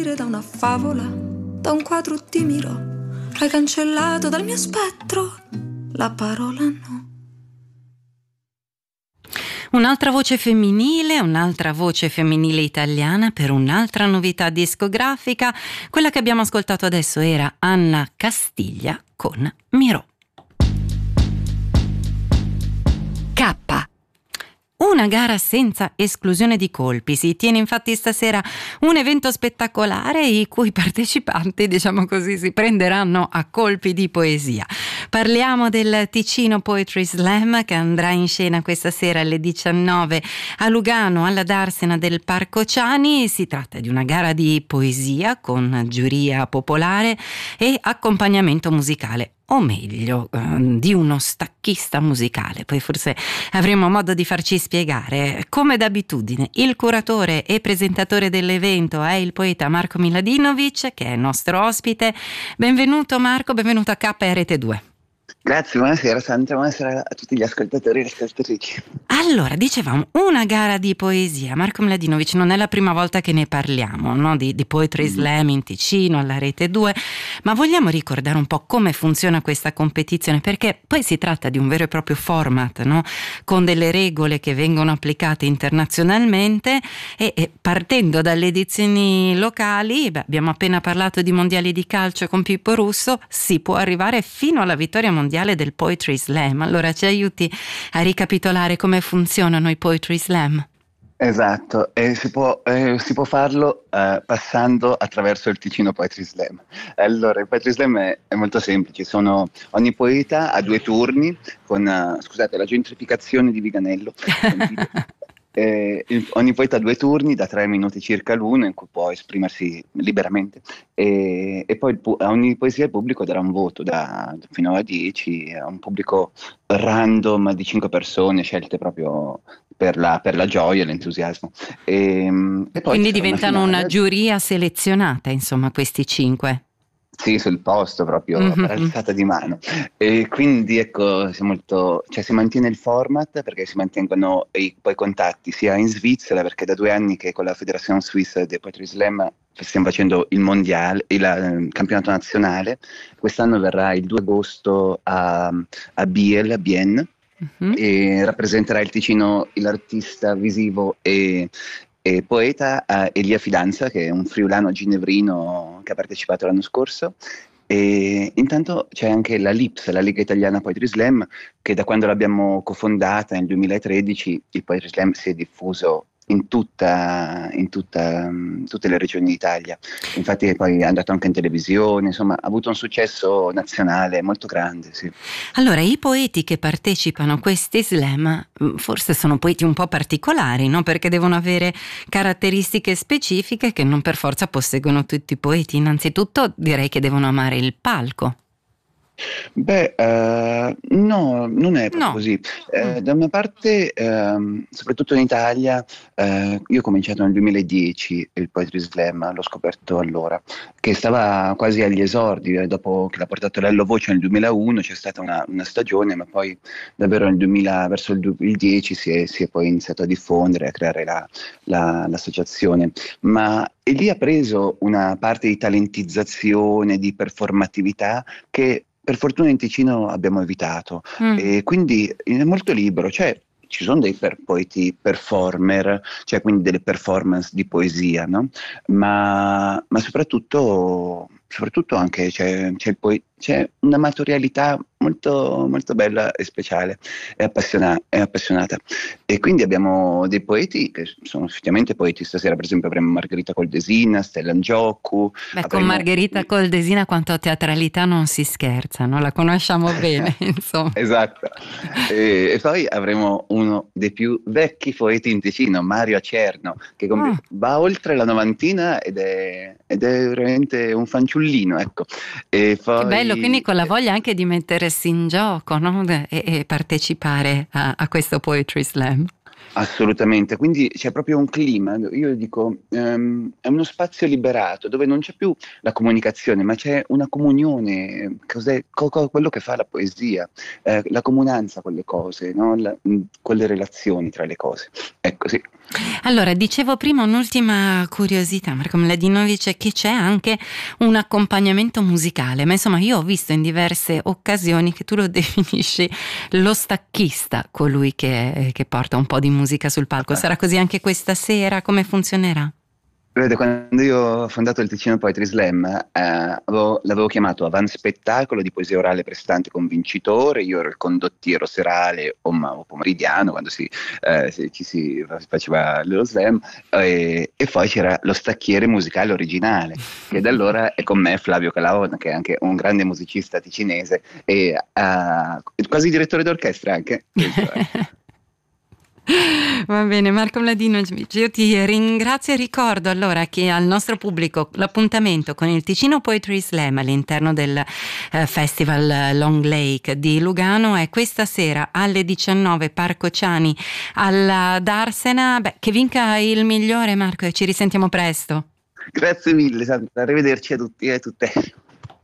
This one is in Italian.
Da una favola, da un quadro di Miro, hai cancellato dal mio spettro la parola no. Un'altra voce femminile italiana per un'altra novità discografica. Quella che abbiamo ascoltato adesso era Anna Castiglia con Miro. K. Una gara senza esclusione di colpi. Si tiene infatti stasera un evento spettacolare i cui partecipanti, diciamo così, si prenderanno a colpi di poesia. Parliamo del Ticino Poetry Slam che andrà in scena questa sera alle 19 a Lugano alla Darsena del Parco Ciani. Si tratta di una gara di poesia con giuria popolare e accompagnamento musicale, o meglio, di uno stacchista musicale. Poi forse avremo modo di farci spiegare. Come d'abitudine, il curatore e presentatore dell'evento è il poeta Marco Miladinovic, che è nostro ospite. Benvenuto Marco, benvenuto a K e Rete 2. Grazie, buonasera Sandra, buonasera a tutti gli ascoltatori e le ascoltatrici. Allora, dicevamo, una gara di poesia. Marco Miladinovic, non è la prima volta che ne parliamo, no? Di Poetry Slam in Ticino, alla Rete 2, ma vogliamo ricordare un po' come funziona questa competizione, perché poi si tratta di un vero e proprio format, no? Con delle regole che vengono applicate internazionalmente e partendo dalle edizioni locali, abbiamo appena parlato di mondiali di calcio con Pippo Russo, si può arrivare fino alla vittoria mondiale del Poetry Slam. Allora ci aiuti a ricapitolare come funzionano i Poetry Slam? Esatto, e si può farlo passando attraverso il Ticino Poetry Slam. Allora, il Poetry Slam è molto semplice, ogni poeta ha 2 turni con, la gentrificazione di Viganello. Ogni poeta ha 2 turni da 3 minuti circa l'uno in cui può esprimersi liberamente e poi a ogni poesia il pubblico darà un voto fino a 10 a un pubblico random di 5 persone scelte proprio per la gioia e l'entusiasmo e poi quindi diventano una giuria selezionata, insomma, questi 5. Sì, sul posto proprio, per alzata di mano. E quindi ecco, si mantiene il format perché si mantengono poi contatti sia in Svizzera, perché da 2 anni che con la Federazione Svizzera dei Poetry Slam stiamo facendo il mondiale, il campionato nazionale. Quest'anno verrà il 2 agosto a Biel, e rappresenterà il Ticino l'artista visivo e poeta Elia Fidanza, che è un friulano ginevrino che ha partecipato l'anno scorso. E intanto c'è anche la LIPS, la Lega Italiana Poetry Slam, che da quando l'abbiamo cofondata nel 2013 il Poetry Slam si è diffuso in tutte le regioni d'Italia. Infatti poi è andato anche in televisione, insomma ha avuto un successo nazionale molto grande, sì. Allora, i poeti che partecipano a questi slam forse sono poeti un po' particolari, no? Perché devono avere caratteristiche specifiche che non per forza posseggono tutti i poeti. Innanzitutto direi che devono amare il palco. Beh, no, non è proprio così. Da una parte, soprattutto in Italia, io ho cominciato nel 2010 il Poetry Slam, l'ho scoperto allora, che stava quasi agli esordi, dopo che l'ha portato Lello Voce nel 2001 c'è stata una stagione, ma poi davvero nel 2000, verso il 2010 si è poi iniziato a diffondere, a creare l'associazione. E lì ha preso una parte di talentizzazione, di performatività che per fortuna in Ticino abbiamo evitato, e quindi è molto libero, cioè ci sono dei poeti performer, cioè quindi delle performance di poesia, no? Ma soprattutto anche c'è una materialità molto, molto bella e speciale, è appassionata. E quindi abbiamo dei poeti che sono effettivamente poeti. Stasera per esempio avremo Margherita Coldesina, Stella Ngioccu. Con Margherita Coldesina quanto a teatralità non si scherza, no? La conosciamo bene, insomma. Esatto. E poi avremo uno dei più vecchi poeti in Ticino, Mario Acerno, che va oltre la novantina ed è veramente un fanciullino, ecco. E poi, che bello, quindi con la voglia anche di mettersi in gioco, no? e partecipare a questo Poetry Slam. Assolutamente, quindi c'è proprio un clima, io dico, è uno spazio liberato dove non c'è più la comunicazione, ma c'è una comunione, quello che fa la poesia, la comunanza con le cose, no? Con le relazioni tra le cose. Ecco, sì. Allora, dicevo prima un'ultima curiosità, Marco Mladinovic, che c'è anche un accompagnamento musicale, ma insomma io ho visto in diverse occasioni che tu lo definisci lo stacchista, colui che porta un po' di musica sul palco. Sarà così anche questa sera? Come funzionerà? Vede, quando io ho fondato il Ticino Poetry Slam, l'avevo chiamato Avan Spettacolo di poesia orale prestante con vincitore, io ero il condottiero serale o pomeridiano quando ci si faceva lo slam, e poi c'era lo stacchiere musicale originale, che da allora è con me Flavio Calaon, che è anche un grande musicista ticinese e quasi direttore d'orchestra anche. Va bene, Marco Mladinovic, io ti ringrazio e ricordo allora che al nostro pubblico l'appuntamento con il Ticino Poetry Slam all'interno del Festival Long Lake di Lugano è questa sera alle 19, Parco Ciani alla Darsena. Che vinca il migliore, Marco, e ci risentiamo presto. Grazie mille, Sandra, arrivederci a tutti e a tutte.